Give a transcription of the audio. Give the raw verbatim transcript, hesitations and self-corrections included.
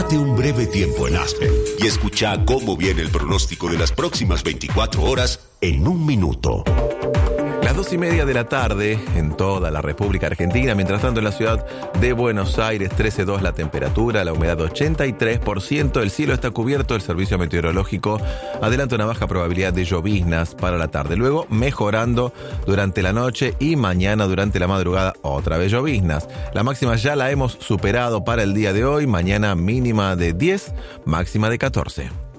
Tómate un breve tiempo en Aspen y escucha cómo viene el pronóstico de las próximas veinticuatro horas en un minuto. Las dos y media de la tarde en toda la República Argentina. Mientras tanto, en la ciudad de Buenos Aires, trece coma dos la temperatura, la humedad ochenta y tres por ciento, el cielo está cubierto, el servicio meteorológico adelanta una baja probabilidad de lloviznas para la tarde. Luego, mejorando durante la noche y mañana durante la madrugada, otra vez lloviznas. La máxima ya la hemos superado para el día de hoy, mañana mínima de diez, máxima de catorce.